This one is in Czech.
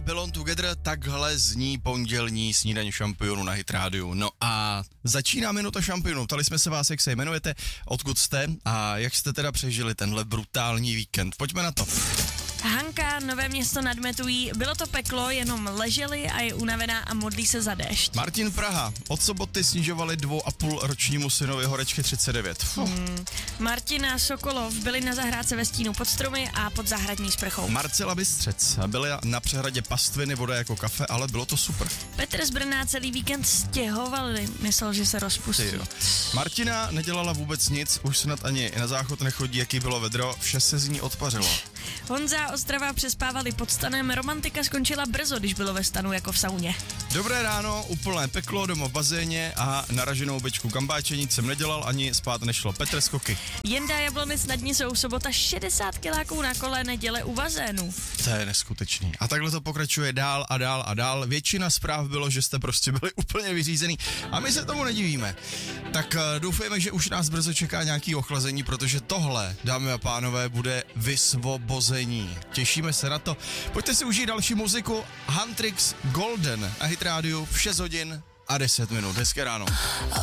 Belong Together, takhle zní pondělní snídaně šampionů na Hit Radio. No a začíná minuta šampionů. Ptali jsme se vás, jak se jmenujete, odkud jste a jak jste teda přežili tenhle brutální víkend. Pojďme na to. Hanka, Nové Město nad Metují, bylo to peklo, jenom leželi a je unavená a modlí se za déšť. Martin Praha, od soboty snižovali 2,5 ročnímu synovi horečky 39. Martina Sokolov byli na zahrádce ve stínu pod stromy a pod zahradní sprchou. Marcela Bystřec, byla na přehradě pastviny, voda jako kafe, ale bylo to super. Petr z Brna celý víkend stěhovali, myslel, že se rozpustí. Martina nedělala vůbec nic, už snad ani na záchod nechodí, jaký bylo vedro, vše se z ní odpařilo. Honza Ostrava přespávali pod stanem, romantika skončila brzo, když bylo ve stanu jako v sauně. Dobré ráno, úplné peklo, doma v bazéně a naraženou bečku kambáče nic jsem nedělal, ani spát nešlo. Petr Skoky. Jenda Jablonec nad Nisou, sobota 60 kiláků na kole, neděle u bazénu. To je neskutečný. A takhle to pokračuje dál a dál a dál. Většina zpráv bylo, že jste prostě byli úplně vyřízený a my se tomu nedivíme. Tak doufejme, že už nás brzo čeká nějaký ochlazení, protože tohle, dámy a pánové, bude vysvobození. Těšíme se na to. Pojďte si užít další muziku. Huntrix Golden na Hit Radio v 6 hodin a 10 minut. Hezké ráno.